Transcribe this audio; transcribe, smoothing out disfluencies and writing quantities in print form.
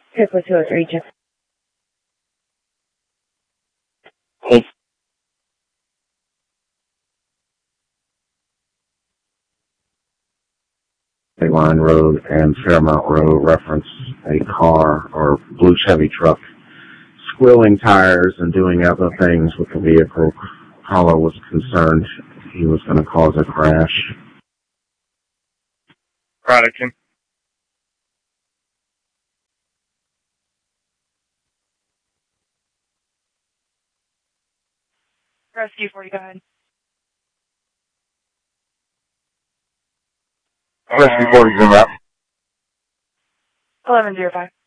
Triple 203, check. Hey. State Line Road and Fairmount Road reference a car or blue Chevy truck squealing tires and doing other things with the vehicle. Caller was concerned he was going to cause a crash. Production. Rescue 40, go ahead. Rescue 40's in route. 1105.